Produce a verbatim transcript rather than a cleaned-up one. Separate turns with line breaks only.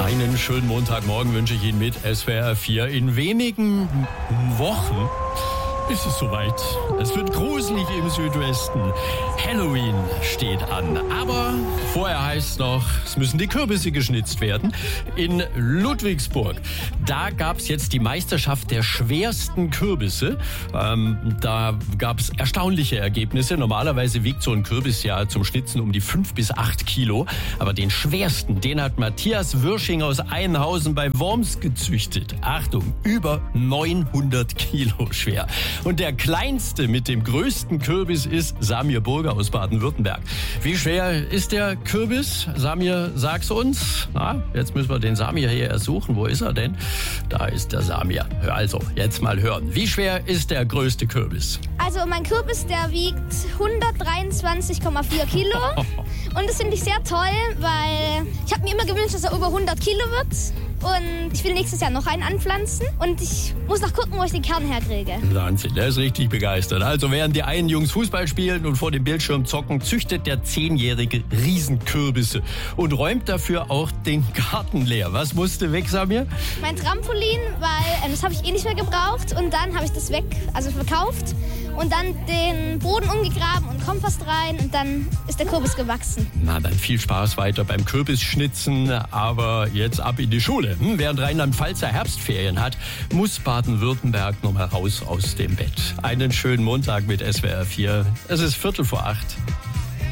Einen schönen Montagmorgen wünsche ich Ihnen mit S W R vier. In wenigen Wochen ist es soweit. Es wird gruselig im Südwesten. Halloween steht an. Aber vorher heißt es noch, es müssen die Kürbisse geschnitzt werden. In Ludwigsburg, da gab es jetzt die Meisterschaft der schwersten Kürbisse. Ähm, da gab es erstaunliche Ergebnisse. Normalerweise wiegt so ein Kürbis ja zum Schnitzen um die fünf bis acht Kilo. Aber den schwersten, den hat Matthias Würsching aus Einhausen bei Worms gezüchtet. Achtung, über neunhundert Kilo schwer. Und der kleinste mit dem größten Kürbis ist Samir Burger aus Baden-Württemberg. Wie schwer ist der Kürbis? Samir, sag's uns. Na, jetzt müssen wir den Samir hier ersuchen. Wo ist er denn? Da ist der Samir. Also, jetzt mal hören. Wie schwer ist der größte Kürbis?
Also mein Kürbis, der wiegt hundertdreiundzwanzig Komma vier Kilo. Und das finde ich sehr toll, weil ich habe mir immer gewünscht, dass er über hundert Kilo wird. Und ich will nächstes Jahr noch einen anpflanzen. Und ich muss noch gucken, wo ich den Kern herkriege.
Wahnsinn, der ist richtig begeistert. Also während die einen Jungs Fußball spielen und vor dem Bildschirm zocken, züchtet der Zehnjährige Riesenkürbisse und räumt dafür auch den Garten leer. Was musste weg, Samir?
Mein Trampolin, weil äh, das habe ich eh nicht mehr gebraucht. Und dann habe ich das weg, also verkauft. Und dann den Boden umgegraben und Kompost rein. Und dann ist der Kürbis gewachsen.
Na, dann viel Spaß weiter beim Kürbisschnitzen. Aber jetzt ab in die Schule. Hm, während Rheinland-Pfalz Herbstferien hat, muss Baden-Württemberg noch mal raus aus dem Bett. Einen schönen Montag mit S W R vier. Es ist Viertel vor acht.